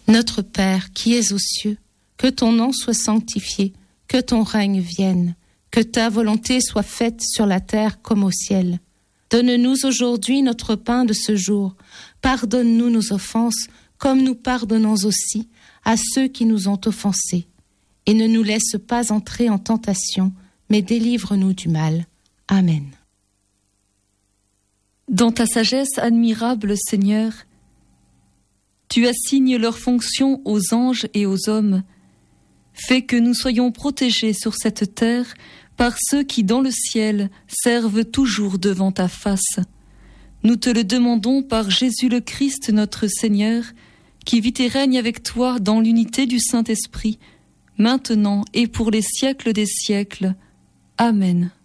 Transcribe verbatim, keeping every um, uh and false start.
Notre Père qui es aux cieux, que ton nom soit sanctifié, que ton règne vienne, que ta volonté soit faite sur la terre comme au ciel. Donne-nous aujourd'hui notre pain de ce jour. Pardonne-nous nos offenses, comme nous pardonnons aussi à ceux qui nous ont offensés. Et ne nous laisse pas entrer en tentation, mais délivre-nous du mal. Amen. Dans ta sagesse admirable, Seigneur, tu assignes leurs fonctions aux anges et aux hommes. Fais que nous soyons protégés sur cette terre par ceux qui, dans le ciel, servent toujours devant ta face. Nous te le demandons par Jésus le Christ, notre Seigneur, qui vit et règne avec toi dans l'unité du Saint-Esprit, maintenant et pour les siècles des siècles. Amen.